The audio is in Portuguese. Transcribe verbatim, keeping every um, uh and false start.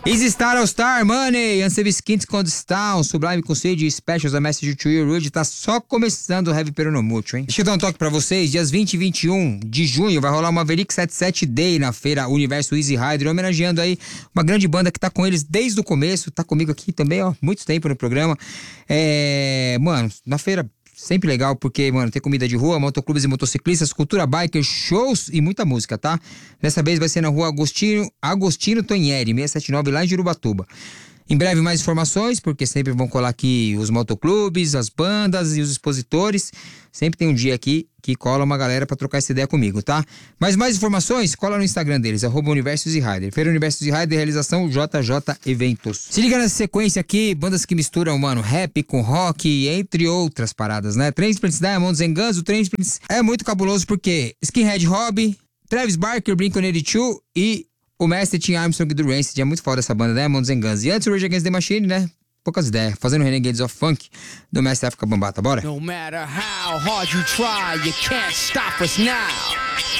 Easy Star All Star, Money, Unsafe Skins Condstown, Sublime Concede, Specials, A Message to You, Rude, tá só começando o Heavy Peronomútil, hein? Deixa eu dar um toque pra vocês, dias vinte e vinte e um de junho vai rolar uma Maverick setenta e sete Day na feira Universo Easy Rider, homenageando aí uma grande banda que tá com eles desde o começo, tá comigo aqui também, ó, muito tempo no programa. É, mano, na feira sempre legal, porque, mano, tem comida de rua, motoclubes e motociclistas, cultura biker, shows e muita música, tá? Dessa vez vai ser na rua Agostino, Agostino Tonheri, seiscentos e setenta e nove, lá em Jurubatuba. Em breve mais informações, porque sempre vão colar aqui os motoclubes, as bandas e os expositores. Sempre tem um dia aqui que cola uma galera pra trocar essa ideia comigo, tá? Mas mais informações, cola no Instagram deles, arroba Universo Easy Rider. Feira Universo Easy Rider, realização J J Eventos. Se liga nessa sequência aqui, bandas que misturam, mano, rap com rock, entre outras paradas, né? Transplants, Diamonds and Guns, o Transplants é muito cabuloso porque Skinhead Hobby, Travis Barker, Blink one eighty-two e o mestre Tim Armstrong do Rancid. É muito foda essa banda, né? Diamonds and Guns. E antes o Rage Against the Machine, né? Poucas ideias. Fazendo Renegades of Funk do mestre África Bambata. Bora? No matter how hard you try, you can't stop us now.